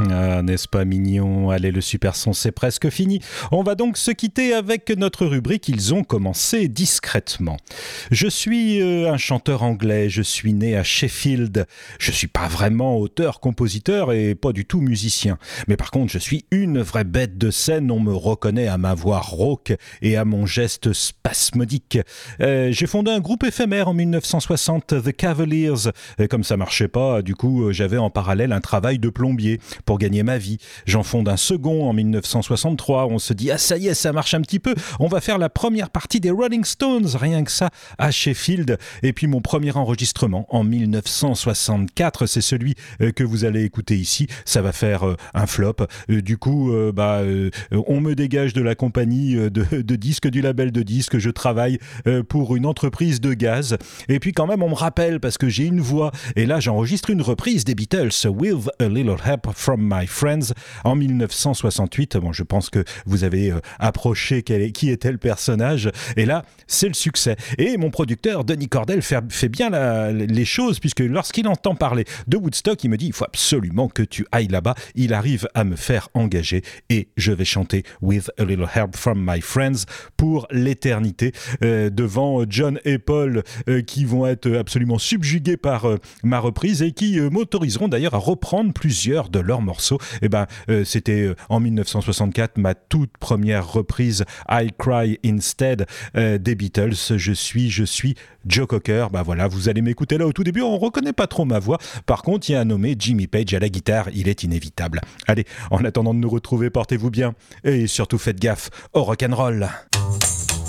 Ah, n'est-ce pas mignon? Allez, le super son, c'est presque fini. On va donc se quitter avec notre rubrique Ils ont commencé discrètement. Je suis un chanteur anglais, je suis né à Sheffield. Je suis pas vraiment auteur, compositeur et pas du tout musicien. Mais par contre, je suis une vraie bête de scène. On me reconnaît à ma voix rauque et à mon geste spasmodique. J'ai fondé un groupe éphémère en 1960, The Cavaliers. Comme ça marchait pas, du coup, j'avais en parallèle un travail de plombier pour gagner ma vie. J'en fonde un second en 1963. On se dit, ah ça y est, ça marche un petit peu. On va faire la première partie des Rolling Stones, rien que ça, à Sheffield. Et puis mon premier enregistrement en 1964, c'est celui que vous allez écouter ici. Ça va faire un flop. Du coup, on me dégage de la compagnie de disques, du label de disques. Je travaille pour une entreprise de gaz. Et puis quand même, on me rappelle parce que j'ai une voix. Et là, j'enregistre une reprise des Beatles, With a Little Help from My Friends, en 1968. Bon, je pense que vous avez approché qui était le personnage. Et là, c'est le succès. Et mon producteur, Denis Cordel, fait bien les choses, puisque lorsqu'il entend parler de Woodstock, il me dit, il faut absolument que tu ailles là-bas. Il arrive à me faire engager et je vais chanter With a Little Help from My Friends pour l'éternité, devant John et Paul, qui vont être absolument subjugués par ma reprise et qui m'autoriseront d'ailleurs à reprendre plusieurs de leurs morceaux. C'était en 1964 ma toute première reprise I Cry Instead des Beatles. Je suis Joe Cocker. Voilà, vous allez m'écouter là au tout début, on reconnaît pas trop ma voix. Par contre, il y a un nommé Jimmy Page à la guitare, il est inévitable. Allez, en attendant de nous retrouver, portez-vous bien et surtout faites gaffe au rock'n'roll.